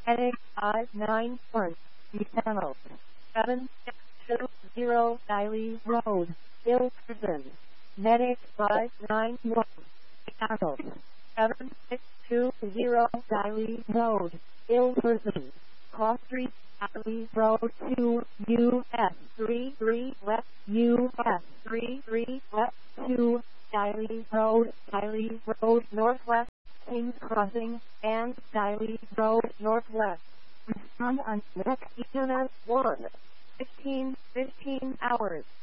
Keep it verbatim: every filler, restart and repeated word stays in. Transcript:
Headache five nine one, Channel seven six two zero Diley Road, Ilford. Medic five nine one, Channel seven six two zero Diley Road, Ilford. Call Street, Diley Road two, U S three three West, U S three three West two, Diley Road, Diley Road Northwest, Kings Crossing, and Diley Road Northwest. Respond on next E M S one, fifteen, fifteen hours.